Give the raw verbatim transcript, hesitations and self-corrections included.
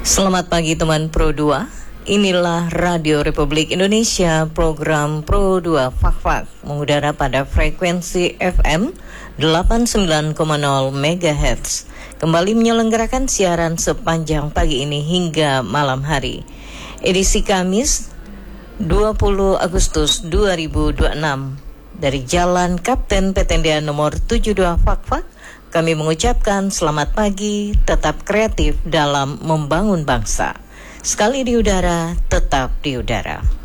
Selamat pagi teman Pro dua. Inilah Radio Republik Indonesia, program Pro dua Fak-Fak mengudara pada frekuensi F M delapan puluh sembilan koma nol megahertz. Kembali menyelenggarakan siaran sepanjang pagi ini hingga malam hari. Edisi Kamis dua puluh Agustus dua ribu dua puluh enam dari Jalan Kapten Petendian nomor tujuh puluh dua Fak-Fak. Kami mengucapkan selamat pagi, tetap kreatif dalam membangun bangsa. Sekali di udara, tetap di udara.